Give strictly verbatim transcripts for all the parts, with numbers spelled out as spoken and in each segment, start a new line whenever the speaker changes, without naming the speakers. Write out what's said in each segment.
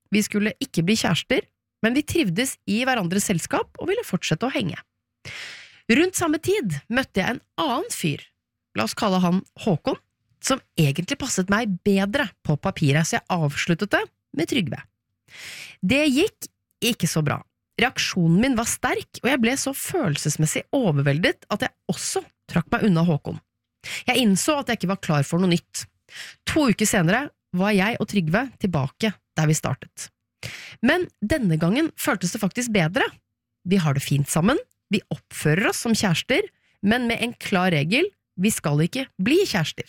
Vi skulle ikke bli kjærester, men vi trivdes i hverandres selskap og ville fortsette å henge. Rundt samme tid møtte jeg en annen fyr, la oss kalle han Håkon, som egentlig passet meg bedre på papiret, så jeg avsluttet det med Trygve. Det gikk ikke så bra. Reaksjonen min var sterk, og jeg ble så følelsesmessig overveldet at jeg også trakk meg unna Håkon. Jeg innså at jeg ikke var klar for noe nytt. To uker senere var jeg og Trygve tilbake der vi startet. Men denne gangen føltes det faktisk bedre. Vi har det fint sammen, vi oppfører oss som kjærester, men med en klar regel, vi skal ikke bli kjærester.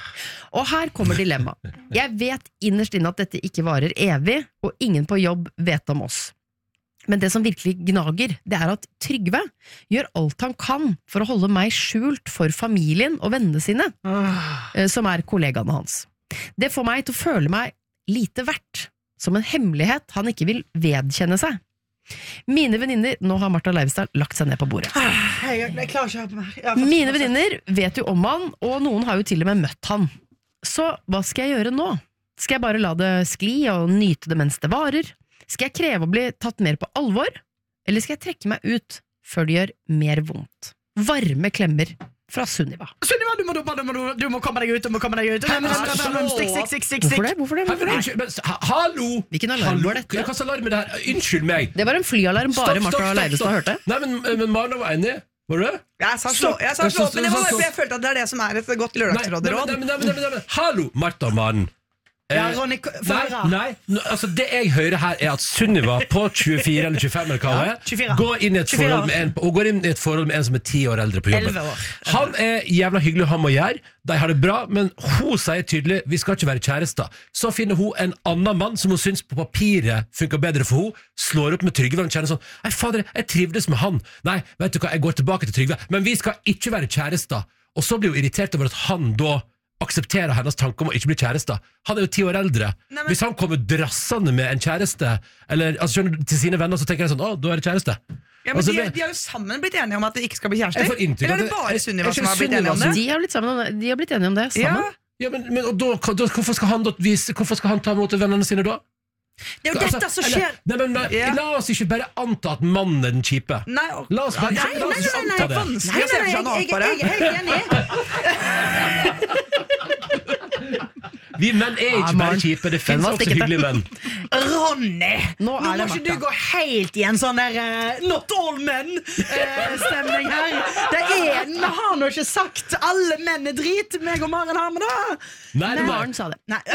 Og her kommer dilemma. Jeg vet innerst inne at dette ikke varer evig, og ingen på jobb vet om oss. Men det som virkelig gnager, det er at Trygve gjør alt han kan for å holde meg skjult for familien og vennene sine, som er kollegaene hans. Det får meg til å føle meg lite verdt, som en hemmelighet han ikke vil vedkjenne seg. Mine venninner, nå har Martha Leivestad lagt seg ned på bordet.
Jeg, jeg klarer ikke å høre på meg.
Mine venninner vet jo om han, og noen har jo til og med møtt han. Så hva skal jeg gjøre nå? Skal jeg bare la det skli og nyte det mens det varer? Skal jeg kreve å bli tatt mer på alvor, eller skal jeg trekke meg ut før det gjør mer vondt? Varme klemmer fra Sunniva.
Sunniva, du må, du, må, du må komme deg ut, du må komme deg ut. Stikk, stikk, stikk, stikk.
Hvorfor det? Hvorfor det? Hvorfor det?
Unnskyld, men, hallo!
Hvilken alarm var dette?
Hva slags alarm er det her? Unnskyld meg.
Det var en flyalarm bare Martha Leivestad hørte.
Nei, men, men Marna var enig. Var det?
Jeg sa slå, jeg sa slå, men det var bare fordi jeg følte at det er det som er et godt lørdagsråderåd.
Nei, nei, nei, nei, nei, hallo, Martha og Maren.
Ja, Ronny,
nei, nei, altså det jeg hører her er at Sunniva på tjue-fire eller tjue-fem eller hva det er, går inn i et forhold med en, og går inn i et forhold med en som er ti år eldre på jobben. Han er jævla hyggelig å ha med å gjøre, de har det bra, men hun sier tydelig vi skal ikke være kjærester. Så finner hun en annen mann som hun syns på papiret funker bedre for hun, slår opp med Trygve og kjenner sånn, nei fader, jeg trivdes med han. Nei, vet du hva, jeg går tilbake til Trygve, men vi skal ikke være kjærester. Og så blir hun irritert over at han da aksepterer hennes tanke om å ikke bli kjæreste. Han er jo ti år eldre. Nei, men... Hvis han kommer drassende med en kjæreste, eller altså, skjønner, til sine venner, så tenker jeg sånn, å, da er det kjæreste.
Ja, men altså, de, de har jo sammen blitt enige om at de ikke skal bli kjærester.
Eller
er det bare Sunniva som har blitt enige om det?
De har blitt, sammen, de har blitt enige om det, sammen.
Ja,
ja men, men og da, da, hvorfor, skal han, da vise, hvorfor skal han ta imot vennene sine da?
Det er jo altså, dette som skjer.
Eller, nei, men, men, ja. La oss ikke bare anta at mannen er den kjipe.
Nei, og...
La oss bare
nei, nei, nei, nei, nei,
anta det.
Nei, nei, nei, nei, jeg, jeg, jeg er helt enig.
Vi menn er ikke bare kjipe, det finnes også hyggelige menn.
Ronny,
nå,
nå må ikke du gå helt i en sånn der uh, not all men uh, stemning her. Det er, vi har nå ikke sagt alle menn er drit, meg og Maren har med det.
Nei,
nei. Maren sa det.
Nei.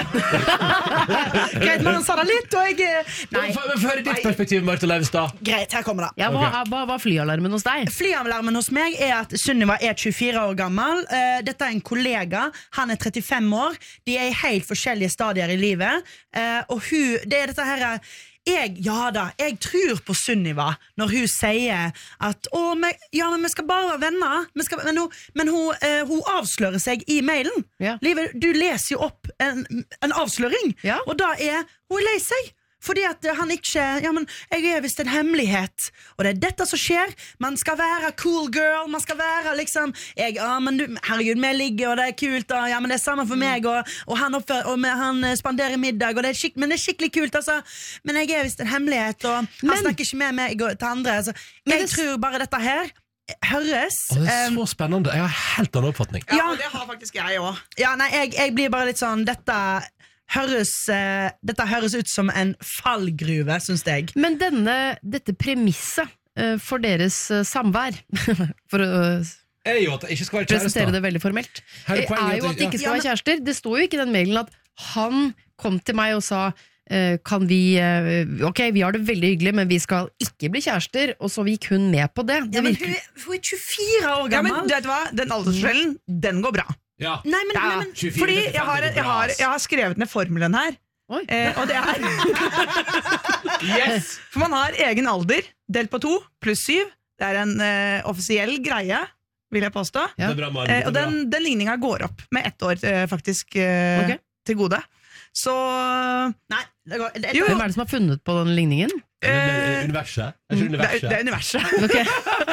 Greit, Maren sa det litt, og jeg... Nei.
Men hør i ditt perspektiv, Martha Leivestad.
Greit, her kommer det.
Ja, hva, okay. hva var flyalarmen hos deg?
Flyalarmen hos meg er at Sunniva er tjue-fire år gammel. Uh, dette er en kollega, han er trettifem år. De er i helt forskjellige stadier i livet, uh, og hun, det er dette her jeg, ja da, jeg tror på Sunniva når hun sier at å, men, ja, men vi skal bare være venner vi skal, men, hun, men hun, uh, hun avslører seg i mailen
ja.
Livet, du leser jo opp en, en avsløring
ja.
Og da er hun er lei seg fordi at han ikke, ja, men jeg er vist en hemmelighet, og det er dette som skjer, man skal være cool girl, man skal være liksom, jeg, ja, men du, herregud, vi ligger, og det er kult, og ja, men det er samme for meg, og, og, han, oppfører, og med, han spanderer middag, og det er skik, men det er skikkelig kult, altså, men jeg er vist en hemmelighet, og han men, snakker ikke med meg til andre, altså, jeg det, tror bare dette her, høres
oh, det er så spennende, jeg har helt annen oppfatning.
Ja, det har faktisk jeg også. Ja, nei, jeg, jeg blir bare litt sånn, dette Høres, uh, dette høres ut som en fallgruve, synes jeg.
Men denne, dette premisset uh, for deres uh, samvær for å uh,
er jo at det ikke skal være kjærester.
Presentere det veldig formelt er, er jo at det ikke skal ja, være kjærester. Det står jo ikke i den mailen at han kom til meg og sa uh, kan vi, uh, ok, vi har det veldig hyggelig, men vi skal ikke bli kjærester, og så gikk hun med på det, det
ja, men hun, hun er tjue-fire år gammel. Ja, men du vet hva, den aldersforskjellen, den går bra.
Ja.
Nei, men, ja. men, men fordi jeg har, jeg, har, jeg har skrevet ned formelen her eh, og det er
yes.
For man har egen alder delt på to pluss syv. Det er en eh, offisiell greie, vil jeg påstå
ja. Det er bra, Maren, det er
eh, Og den, den ligningen går opp med ett år eh, faktisk eh, okay. til gode. Så Nei, det går, det,
jo. Hvem er det som har funnet på den ligningen?
Uh, universet? universet?
Det er universet.
Okay.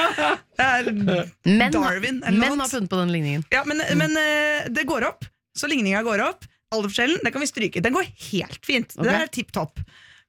Men, Darwin
Men har funnet på den ligningen.
Ja, men, men uh, det går opp. Så ligningen går opp. Alderforskjellen, det kan vi stryke. Den går helt fint. Okay. Det er tipp topp.